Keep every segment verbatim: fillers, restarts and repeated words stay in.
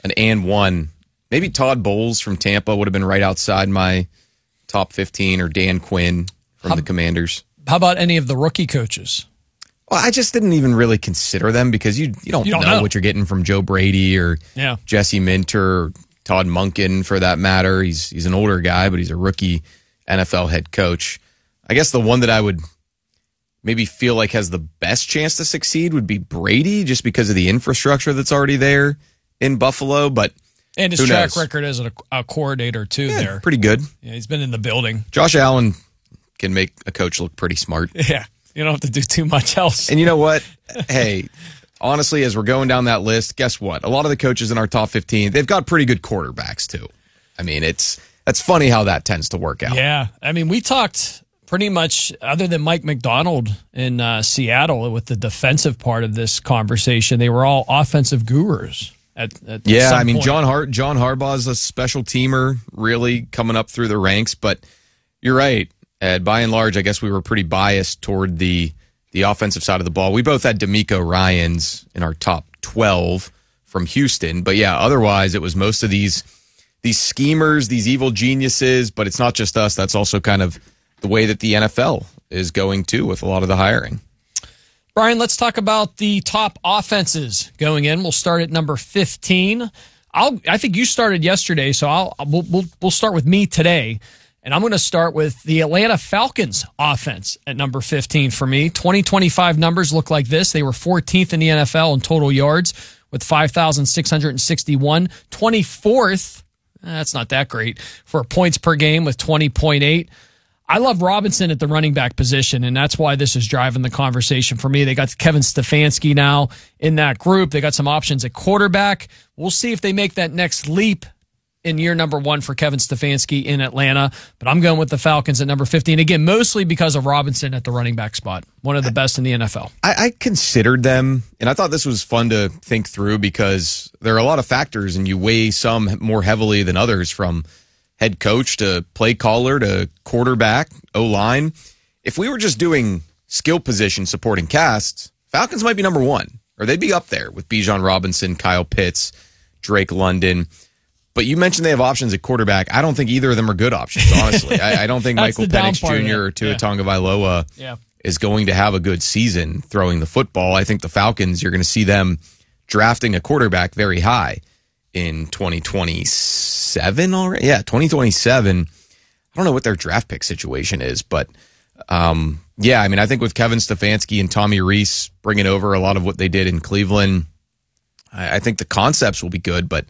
an and one. Maybe Todd Bowles from Tampa would have been right outside my top fifteen, or Dan Quinn from how, the Commanders. How about any of the rookie coaches? Well, I just didn't even really consider them because you you don't, You don't know, know. what you're getting from Joe Brady or Yeah. Jesse Minter or Todd Monken for that matter. He's he's an older guy, but he's a rookie N F L head coach. I guess the one that I would maybe feel like has the best chance to succeed would be Brady, just because of the infrastructure that's already there in Buffalo. But And his who track knows? record as a, a coordinator, too, Yeah, there. pretty good. Yeah, he's been in the building. Josh Allen can make a coach look pretty smart. Yeah, you don't have to do too much else. And you know what? Hey, honestly, as we're going down that list, guess what? A lot of the coaches in our top fifteen, they've got pretty good quarterbacks, too. I mean, it's that's funny how that tends to work out. Yeah, I mean, we talked pretty much, other than Mike McDonald in uh, Seattle, with the defensive part of this conversation, they were all offensive gurus. At, at Yeah, some I mean, point. John Hart, John Harbaugh's a special teamer, really coming up through the ranks. But you're right, Ed. By and large, I guess we were pretty biased toward the the offensive side of the ball. We both had D'Amico Ryans in our top twelve from Houston, but yeah, otherwise it was most of these these schemers, these evil geniuses. But it's not just us. That's also kind of the way that the N F L is going too with a lot of the hiring. Brian, let's talk about the top offenses going in. We'll start at number fifteen. I'll, I think you started yesterday, so I'll, we'll, we'll, we'll start with me today. And I'm going to start with the Atlanta Falcons offense at number fifteen for me. twenty twenty-five numbers look like this. They were fourteenth in the N F L in total yards with five thousand six hundred sixty-one. twenty-fourth, that's not that great, for points per game with twenty point eight. I love Robinson at the running back position, and that's why this is driving the conversation for me. They got Kevin Stefanski now in that group. They got some options at quarterback. We'll see if they make that next leap in year number one for Kevin Stefanski in Atlanta. But I'm going with the Falcons at number fifteen. Again, mostly because of Robinson at the running back spot. One of the best in the N F L. I, I considered them, and I thought this was fun to think through because there are a lot of factors, and you weigh some more heavily than others, from head coach to play caller to quarterback, O-line. If we were just doing skill position supporting casts, Falcons might be number one, or they'd be up there with Bijan Robinson, Kyle Pitts, Drake London. But you mentioned they have options at quarterback. I don't think either of them are good options, honestly. I, I don't think Michael Penix Junior or Tua Tagovailoa yeah. is going to have a good season throwing the football. I think the Falcons, you're going to see them drafting a quarterback very high in twenty twenty-seven already. Yeah, twenty twenty-seven. I don't know what their draft pick situation is, but um, yeah, I mean, I think with Kevin Stefanski and Tommy Rees bringing over a lot of what they did in Cleveland, I, I think the concepts will be good, but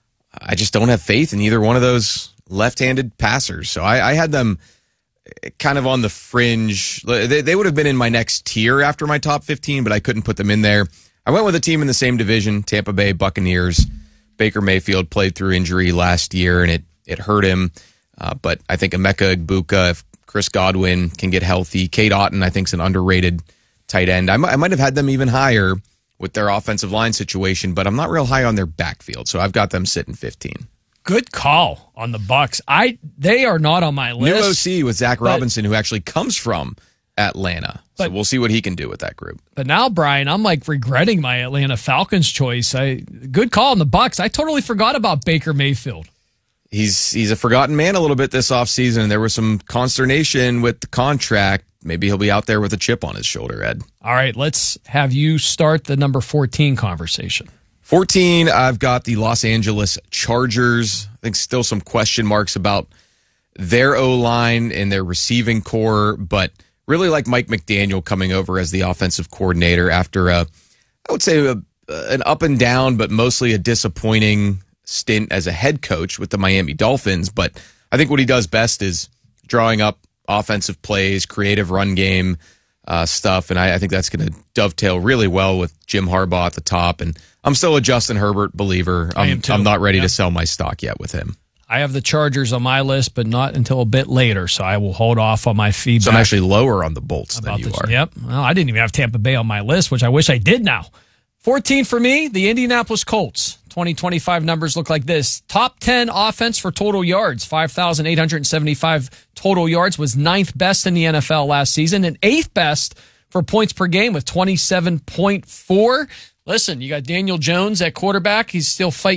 I just don't have faith in either one of those left-handed passers. So I, I had them kind of on the fringe. They, they would have been in my next tier after my top fifteen, but I couldn't put them in there. I went with a team in the same division, Tampa Bay Buccaneers. Baker Mayfield played through injury last year, and it it hurt him. Uh, but I think Emeka Egbuka, if Chris Godwin can get healthy, Cade Otton, I think, is an underrated tight end. I, m- I might have had them even higher with their offensive line situation, but I'm not real high on their backfield, so I've got them sitting fifteen. Good call on the Bucs. I they are not on my list. New O C with Zach but, Robinson, who actually comes from Atlanta. So but, we'll see what he can do with that group. But now, Brian, I'm like regretting my Atlanta Falcons choice. I good call on the Bucs. I totally forgot about Baker Mayfield. He's he's a forgotten man a little bit this offseason. There was some consternation with the contract. Maybe he'll be out there with a chip on his shoulder, Ed. All right, let's have you start the number fourteen conversation. fourteen, I've got the Los Angeles Chargers. I think still some question marks about their O-line and their receiving core, but really like Mike McDaniel coming over as the offensive coordinator after a, I would say, a, an up and down, but mostly a disappointing stint as a head coach with the Miami Dolphins. But I think what he does best is drawing up offensive plays, creative run game uh, stuff, and I, I think that's going to dovetail really well with Jim Harbaugh at the top. And I'm still a Justin Herbert believer. I'm, I am too. I'm not ready yeah. to sell my stock yet with him. I have the Chargers on my list, but not until a bit later, so I will hold off on my feedback. So I'm actually lower on the Bolts than you the, are. Yep. Well, I didn't even have Tampa Bay on my list, which I wish I did now. fourteen for me, the Indianapolis Colts. twenty twenty-five numbers look like this. Top ten offense for total yards. five thousand eight hundred seventy-five total yards, was ninth best in the N F L last season, and eighth best for points per game with twenty-seven point four. Listen, you got Daniel Jones at quarterback. He's still fighting